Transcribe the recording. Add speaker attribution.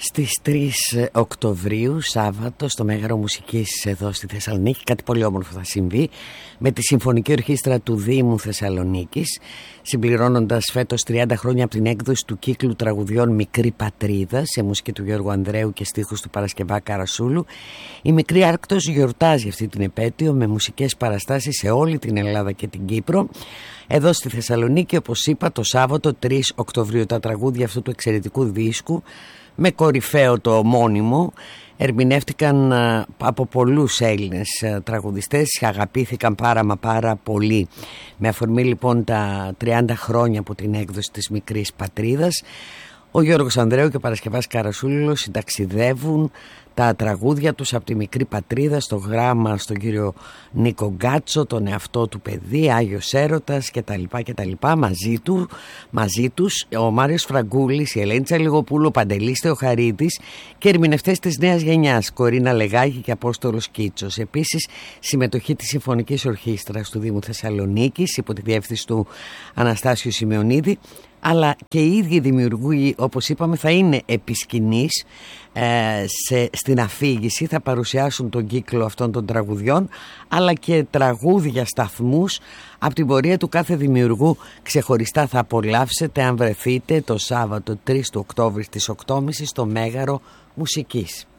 Speaker 1: Στις 3 Οκτωβρίου, Σάββατο, στο Μέγαρο Μουσικής εδώ στη Θεσσαλονίκη, κάτι πολύ όμορφο θα συμβεί με τη Συμφωνική Ορχήστρα του Δήμου Θεσσαλονίκης, συμπληρώνοντας φέτος 30 χρόνια από την έκδοση του κύκλου τραγουδιών Μικρή Πατρίδα σε μουσική του Γιώργου Ανδρέου και στίχους του Παρασκευά Καρασούλου. Η Μικρή Άρκτος γιορτάζει αυτή την επέτειο με μουσικές παραστάσεις σε όλη την Ελλάδα και την Κύπρο. Εδώ στη Θεσσαλονίκη, όπως είπα, το Σάββατο 3 Οκτωβρίου τα τραγούδια αυτού του εξαιρετικού δίσκου, με κορυφαίο το ομώνυμο, ερμηνεύτηκαν από πολλούς Έλληνες τραγουδιστές, αγαπήθηκαν πάρα πολύ. Με αφορμή λοιπόν τα 30 χρόνια από την έκδοση της Μικρής Πατρίδας, ο Γιώργος Ανδρέου και ο Παρασκευάς Καρασούλος συνταξιδεύουν τα τραγούδια τους από τη Μικρή Πατρίδα στο γράμμα στον κύριο Νίκο Γκάτσο, τον εαυτό του παιδί, Άγιος Έρωτας κτλ. Μαζί τους ο Μάριος Φραγκούλης, η Ελένη Τσαλιγοπούλου, ο Παντελής Θεοχαρίδης και ερμηνευτές της νέας γενιάς, Κορίνα Λεγάκη και Απόστολος Κίτσος. Επίσης συμμετοχή της Συμφωνικής Ορχήστρας του Δήμου Θεσσαλονίκης υπό τη διεύθυνση του Αναστάσιου Σημεωνίδη, αλλά και οι ίδιοι δημιουργοί, όπως είπαμε, θα είναι επί σκηνής στην αφήγηση, θα παρουσιάσουν τον κύκλο αυτών των τραγουδιών, αλλά και τραγούδια σταθμούς από την πορεία του κάθε δημιουργού ξεχωριστά θα απολαύσετε αν βρεθείτε το Σάββατο 3 του Οκτώβρη στις 8.30 στο Μέγαρο Μουσικής.